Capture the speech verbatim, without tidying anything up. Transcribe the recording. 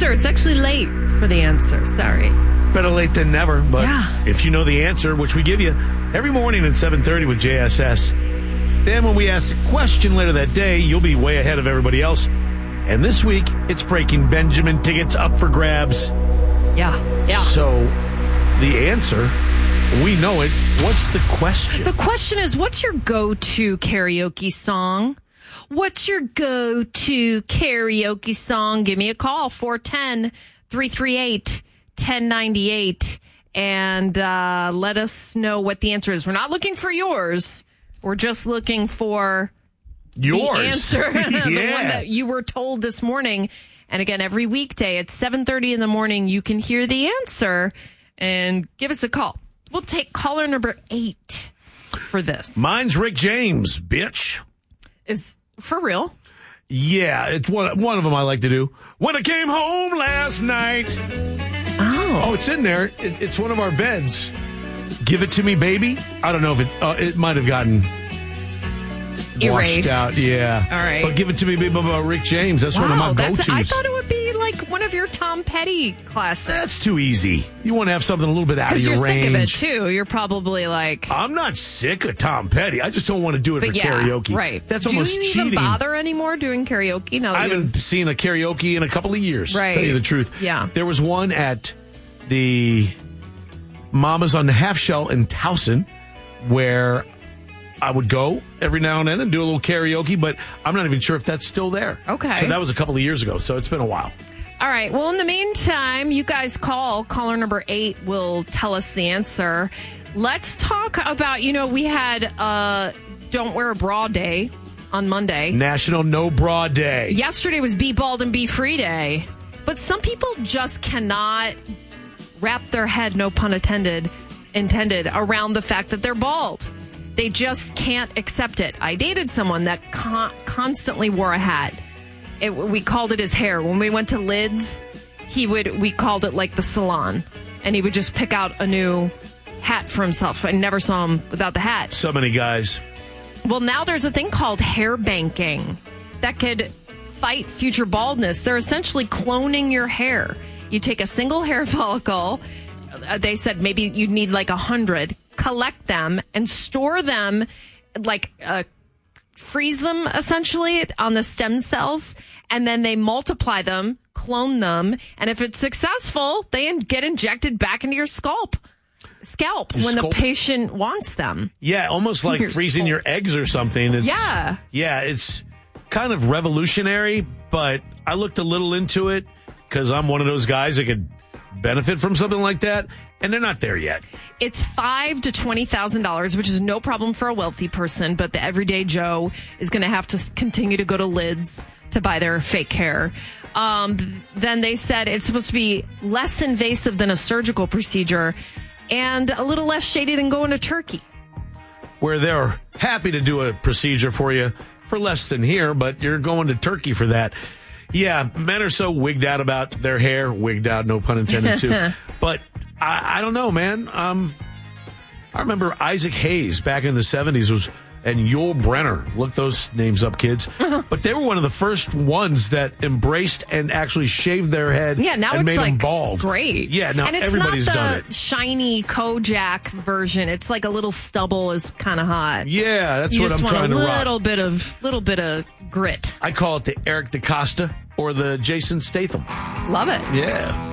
answer. It's actually late for the answer. Sorry. Better late than never. But yeah. if you know the answer, which we give you every morning at seven thirty with J S S, then when we ask the question later that day, you'll be way ahead of everybody else. And this week, it's Breaking Benjamin tickets up for grabs. Yeah, yeah. So, the answer, we know it. What's the question? The question is, what's your go-to karaoke song? What's your go-to karaoke song? Give me a call, four one zero, three three eight, one zero nine eight, and uh, let us know what the answer is. We're not looking for yours. We're just looking for yours. The answer, yeah. the one that you were told this morning. And again, every weekday at seven thirty in the morning, you can hear the answer and give us a call. We'll take caller number eight for this. Mine's Rick James, bitch. Is for real? Yeah, it's one, one of them I like to do. When I came home last night. Oh. Oh, it's in there. It, it's one of our beds. Give It to Me, Baby. I don't know if it, uh, it might have gotten erased. Washed out. Yeah. All right. But Give It to Me, Baby by Rick James. That's wow, one of my that's, go-tos. I thought it would be like one of your Tom Petty classics. That's too easy. You want to have something a little bit out of your range. Because you're range. sick of it, too. You're probably like... I'm not sick of Tom Petty. I just don't want to do it but for yeah, karaoke. Right. That's do almost you cheating. even bother anymore doing karaoke? No, I haven't seen a karaoke in a couple of years, right. to tell you the truth. Yeah. There was one at the Mamas on the Half Shell in Towson where I would go every now and then and do a little karaoke, but I'm not even sure if that's still there. Okay. So that was a couple of years ago, so it's been a while. All right. Well, in the meantime, you guys call. Caller number eight will tell us the answer. Let's talk about, you know, we had uh, Don't Wear a Bra Day on Monday. National No Bra Day. Yesterday was Be Bald and Be Free Day. But some people just cannot wrap their head, no pun intended, intended, around the fact that they're bald. They just can't accept it. I dated someone that con- constantly wore a hat. It, we called it his hair. When we went to Lids, he would. We called it like the salon, and he would just pick out a new hat for himself. I never saw him without the hat. So many guys. Well, now there's a thing called hair banking that could fight future baldness. They're essentially cloning your hair. You take a single hair follicle. Uh, they said maybe you'd need like a hundred. Collect them and store them, like uh, freeze them essentially on the stem cells, and then they multiply them, clone them, and if it's successful, they in- get injected back into your scalp. Scalp your when scalp? The patient wants them. Yeah, almost like Your freezing scalp. your eggs or something. It's, Yeah. Yeah, it's kind of revolutionary, but I looked a little into it because I'm one of those guys that could benefit from something like that, and they're not there yet. It's five to twenty thousand dollars, which is no problem for a wealthy person, but the everyday Joe is going to have to continue to go to Lids to buy their fake hair. Um, then they said it's supposed to be less invasive than a surgical procedure and a little less shady than going to Turkey. Where they're happy to do a procedure for you for less than here, but you're going to Turkey for that. Yeah, men are so wigged out about their hair. Wigged out, no pun intended, too. But I, I don't know, man. Um, I remember Isaac Hayes back in the seventies was, and Yul Brenner. Look those names up, kids. But they were one of the first ones that embraced and actually shaved their head Yeah, now and it's made like them bald. Great. Yeah, now and it's everybody's not the done it. shiny Kojak version. It's like a little stubble is kind of hot. Yeah, that's you what just I'm want trying a to rock. little bit of little bit of grit. I call it the Eric DaCosta or the Jason Statham. Love it. Yeah.